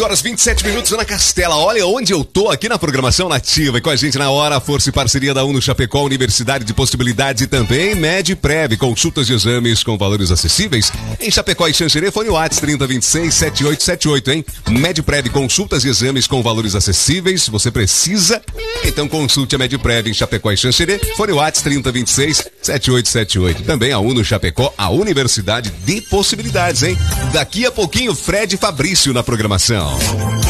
Horas 27 minutos, Ana Castela. Olha onde eu tô aqui na programação nativa. E com a gente na hora, força e parceria da Uno Chapecó, Universidade de Possibilidades e também MedPrev, consultas de exames com valores acessíveis. Em Chapecó e Xanxerê, fone WhatsApp 3026-7878, hein? MedPrev, consultas de exames com valores acessíveis. Você precisa? Então consulte a MedPrev em Chapecó e Xanxerê, fone WhatsApp 3026-7878. Também a Uno Chapecó, a Universidade de Possibilidades, hein? Daqui a pouquinho, Fred e Fabrício na programação.